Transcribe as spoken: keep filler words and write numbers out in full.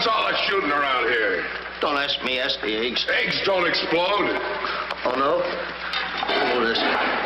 all the shooting around here? Don't ask me, ask the eggs. Eggs don't explode. Oh, no? Oh, this.